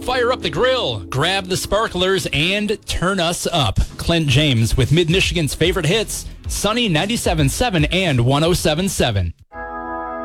Fire up the grill, grab the sparklers, and turn us up. Clint James with Mid-Michigan's favorite hits, Sunny 97.7 and 107.7.